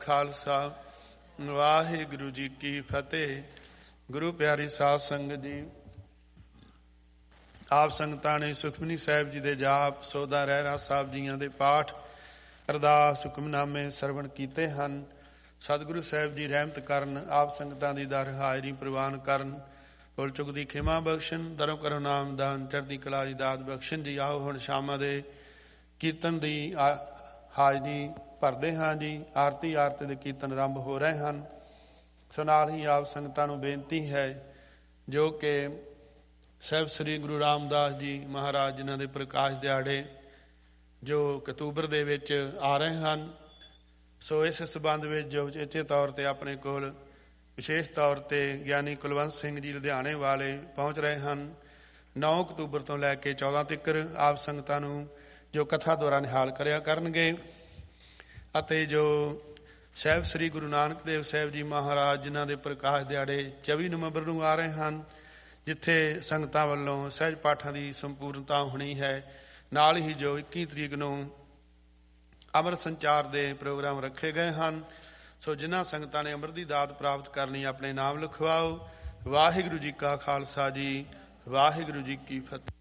ਖਾਲਸਾ ਵਾਹਿਗੁਰੂ ਜੀ ਕੀ ਫਤਿਹ। ਗੁਰੂ ਪਿਆਰੀ ਸਾਧ ਸੰਗਤ ਜੀ, ਆਪ ਸੰਗਤਾਂ ਨੇ ਸੁਖਮਨੀ ਸਾਹਿਬ ਜੀ ਦੇ ਜਾਪ, ਸੋਦਾ ਰਹਿਰਾ ਸਾਹਿਬ ਜੀਆਂ ਦੇ ਪਾਠ, ਅਰਦਾਸ, ਹੁਕਮਨਾਮੇ ਸਰਵਣ ਕੀਤੇ ਹਨ। ਸਤਿਗੁਰੂ ਸਾਹਿਬ ਜੀ ਰਹਿਮਤ ਕਰਨ, ਆਪ ਸੰਗਤਾਂ ਦੀ ਦਰ ਹਾਜ਼ਰੀ ਪ੍ਰਵਾਨ ਕਰਨ, ਭੁੱਲ ਚੁੱਕ ਦੀ ਖਿਮਾ ਬਖਸ਼ਣ, ਦਰੋਂ ਕਰੋ ਨਾਮਦਾਨ, ਚੜ੍ਹਦੀ ਕਲਾ ਦੀ ਦਾਤ ਬਖਸ਼ਣ ਜੀ। ਆਓ ਹੁਣ ਸ਼ਾਮਾਂ ਦੇ ਕੀਰਤਨ ਦੀ ਹਾਜ਼ਰੀ ਭਰਦੇ ਹਾਂ ਜੀ। ਆਰਤੀ ਦੇ ਕੀਰਤਨ ਆਰੰਭ ਹੋ ਰਹੇ ਹਨ। ਸੋ ਨਾਲ ਹੀ ਆਪ ਸੰਗਤਾਂ ਨੂੰ ਬੇਨਤੀ ਹੈ ਜੋ ਕਿ ਸਾਹਿਬ ਸ੍ਰੀ ਗੁਰੂ ਰਾਮਦਾਸ ਜੀ ਮਹਾਰਾਜ ਜਿਨ੍ਹਾਂ ਦੇ ਪ੍ਰਕਾਸ਼ ਦਿਹਾੜੇ ਜੋ ਅਕਤੂਬਰ ਦੇ ਵਿੱਚ ਆ ਰਹੇ ਹਨ, ਸੋ ਇਸ ਸੰਬੰਧ ਵਿੱਚ ਜੋ ਉਚੇਚੇ ਤੌਰ ਤੇ ਆਪਣੇ ਕੋਲ ਵਿਸ਼ੇਸ਼ ਤੌਰ ਤੇ ਗਿਆਨੀ ਕੁਲਵੰਤ ਸਿੰਘ ਜੀ ਲੁਧਿਆਣੇ ਵਾਲੇ ਪਹੁੰਚ ਰਹੇ ਹਨ। 9 ਅਕਤੂਬਰ ਤੋਂ ਲੈ ਕੇ 14 ਤੱਕ ਆਪ ਸੰਗਤਾਂ ਨੂੰ ਜੋ ਕਥਾ ਦੁਆਰਾ ਨਿਹਾਲ ਕਰਿਆ ਕਰਨਗੇ ਅਤੇ ਜੋ ਸਾਹਿਬ ਸ੍ਰੀ ਗੁਰੂ ਨਾਨਕ ਦੇਵ ਸਾਹਿਬ ਜੀ ਮਹਾਰਾਜ ਜਿਨ੍ਹਾਂ ਦੇ ਪ੍ਰਕਾਸ਼ ਦਿਹਾੜੇ 24 ਨਵੰਬਰ ਨੂੰ ਆ ਰਹੇ ਹਨ, ਜਿੱਥੇ ਸੰਗਤਾਂ ਵੱਲੋਂ ਸਹਿਜ ਪਾਠਾਂ ਦੀ ਸੰਪੂਰਨਤਾ ਹੋਣੀ ਹੈ। ਨਾਲ ਹੀ ਜੋ 21 ਤਰੀਕ ਨੂੰ ਅੰਮ੍ਰਿਤ ਸੰਚਾਰ ਦੇ ਪ੍ਰੋਗਰਾਮ ਰੱਖੇ ਗਏ ਹਨ, ਸੋ ਜਿਨ੍ਹਾਂ ਸੰਗਤਾਂ ਨੇ ਅੰਮ੍ਰਿਤ ਦੀ ਦਾਤ ਪ੍ਰਾਪਤ ਕਰਨੀ ਆਪਣੇ ਨਾਮ ਲਿਖਵਾਓ। ਵਾਹਿਗੁਰੂ ਜੀ ਕਾ ਖਾਲਸਾ ਜੀ, ਵਾਹਿਗੁਰੂ ਜੀ ਕੀ ਫਤਿਹ।